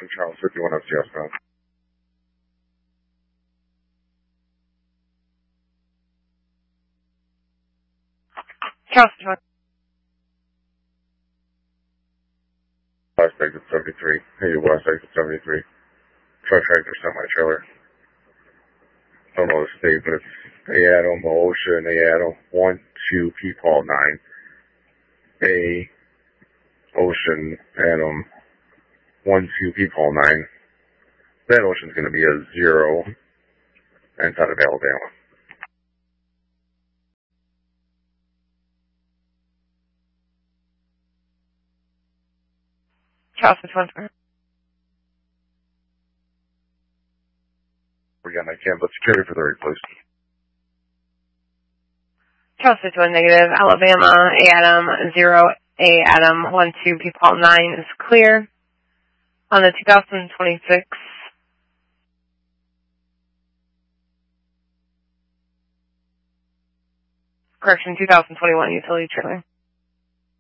Charles 51 FCS bound. Charles 51. West exit 73. Hey, West exit 73. Truck tractor semi-trailer. Don't know the state, but it's Adam, OSHA, and Adam 12 P-Paul 9. A, Ocean, Adam 12 P-Paul 9. That Ocean's going to be a 0 inside of Alabama. Charles 51. We got my campus security for the right place. Charles 51 negative. Alabama, Adam 0, A Adam 12 P-Paul 9 is clear on the 2026. Correction, 2021 utility trailer.